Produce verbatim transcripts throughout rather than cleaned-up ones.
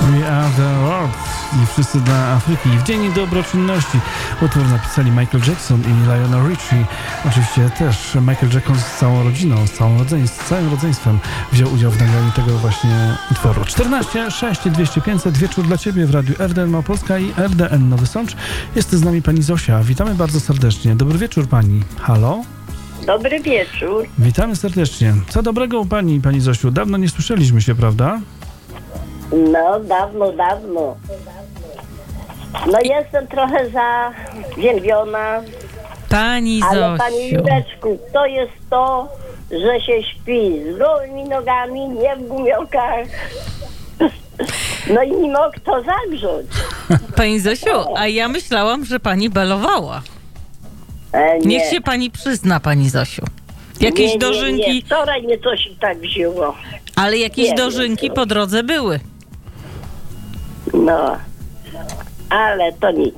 We are the world. I wszyscy dla Afryki. W Dzień Dobroczynności utwór napisali Michael Jackson i Lionel Richie. Oczywiście też Michael Jackson z całą rodziną, z, całą rodzeństw, z całym rodzeństwem wziął udział w nagraniu tego właśnie utworu. czternaście sześć dwieście pięćset wieczór dla Ciebie w Radiu R D N Małopolska i R D N Nowy Sącz. Jest z nami pani Zosia. Witamy bardzo serdecznie. Dobry wieczór pani. Halo? Dobry wieczór. Witamy serdecznie. Co dobrego u pani, pani Zosiu? Dawno nie słyszeliśmy się, prawda? No, dawno, dawno. No jestem trochę zaziębiona. Pani Ale Zosiu. pani Jureczku, to jest to, że się śpi z gołymi nogami, nie w gumiokach. No i nie mógł kto zagrzać. Pani Zosiu, a ja myślałam, że pani balowała. E, nie. Niech się pani przyzna, pani Zosiu. Jakieś nie, nie, dożynki, Nie. Wczoraj mnie coś tak wzięło. ale jakieś Nie, dożynki nie. po drodze były. No, ale to nic.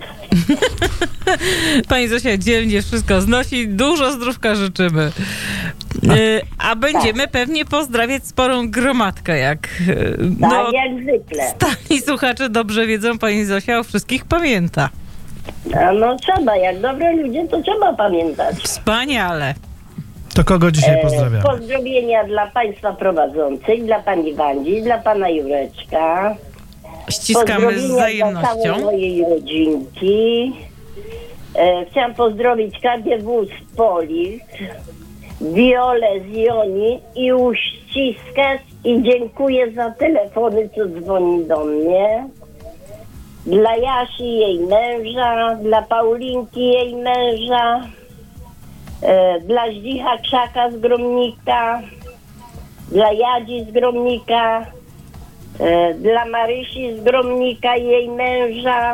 Pani Zosia dzielnie wszystko znosi, dużo zdrówka życzymy. Y, a będziemy pewnie pozdrawiać sporą gromadkę, jak y, no, Tak, jak zwykle. stali słuchacze dobrze wiedzą, pani Zosia o wszystkich pamięta. A no trzeba, jak dobre ludzie, to trzeba pamiętać. Wspaniale. To kogo dzisiaj E, pozdrawiamy? Pozdrowienia dla państwa prowadzących, dla pani Wandzi, dla pana Jureczka. Ściskamy z Pozdrowienia dla całej wzajemnością. mojej rodzinki. E, chciałam pozdrowić K G W z Polis, Wiolę z Joni i uściskać i dziękuję za telefony, co dzwoni do mnie. Dla Jasi jej męża, dla Paulinki jej męża, e, dla Zdzicha Krzaka z Gromnika, dla Jadzi z Gromnika, e, dla Marysi z Gromnika i jej męża,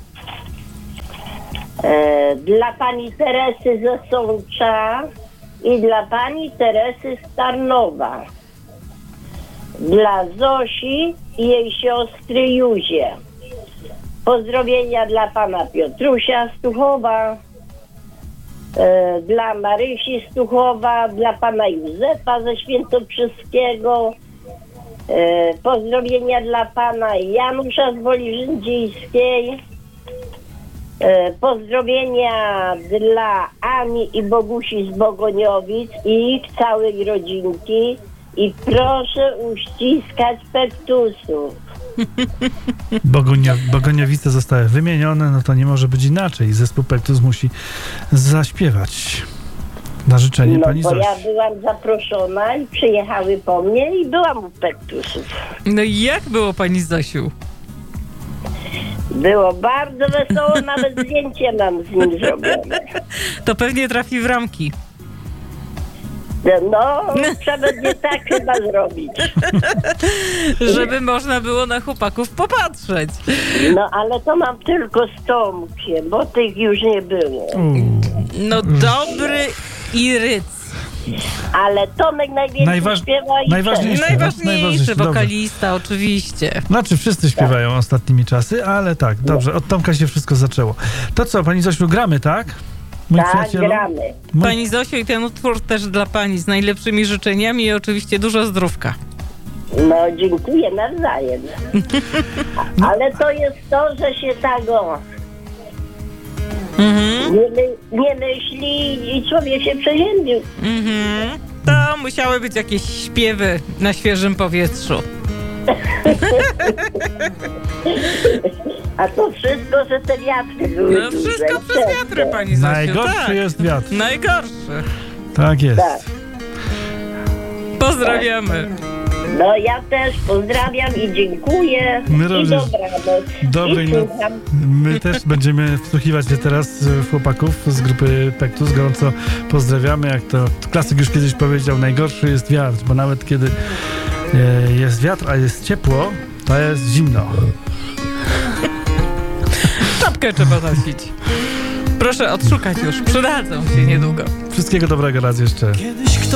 e, dla pani Teresy ze Sącza i dla pani Teresy z Tarnowa, dla Zosi i jej siostry Juzie. Pozdrowienia dla pana Piotrusia z Tuchowa, e, dla Marysi z Tuchowa, dla pana Józefa ze Świętokrzyskiego, e, pozdrowienia dla pana Janusza z Woli Rzędzińskiej, e, pozdrowienia dla Ani i Bogusi z Bogoniowic i ich całej rodzinki i proszę uściskać pektusów. Bogunia, Bogoniowice zostały wymienione, no to nie może być inaczej. Zespół Pektus musi zaśpiewać na życzenie No pani bo Zosi. ja byłam zaproszona i przyjechały po mnie i byłam u Pektusów. No i jak było, pani Zosiu? Było bardzo wesoło, nawet zdjęcie mam z nim zrobione. To pewnie trafi w ramki. No, trzeba będzie tak chyba zrobić. Żeby można było na chłopaków popatrzeć. No, ale to mam tylko z Tomkiem, bo tych już nie było. Uuu. No dobry i ryc. Ale Tomek najwięcej Najważ- śpiewa i najważniejszy. wszędzie. Najważniejszy najważniejszy, dobrze. wokalista, oczywiście. Znaczy wszyscy śpiewają ostatnimi czasy, ale tak, dobrze, od Tomka się wszystko zaczęło. To co, pani Zosiu, gramy, tak? Mój Tak, przyjacielu? gramy. Mój... Pani Zosiu, i ten utwór też dla pani z najlepszymi życzeniami i oczywiście dużo zdrówka. No, dziękuję nawzajem. Ale to jest to, że się tak o, Mhm, nie, my, nie myśli i człowiek się przeziębił. mhm. To musiały być jakieś śpiewy na świeżym powietrzu. A to wszystko, że te wiatry były No duże. wszystko przez wiatry, pani Zosiu. Najgorszy tak. jest wiatr. Najgorszy. Tak jest. Tak. Pozdrawiamy. No ja też pozdrawiam i dziękuję. My I również. dobranoc. Dobrej I nocy. słucham. My też będziemy wsłuchiwać się teraz w chłopaków z grupy Pektus. Gorąco pozdrawiamy. Jak to klasyk już kiedyś powiedział, najgorszy jest wiatr, bo nawet kiedy e, jest wiatr, a jest ciepło, to jest zimno. Czapkę trzeba nosić. Proszę odszukać już, przydadzą się niedługo. Wszystkiego dobrego raz jeszcze.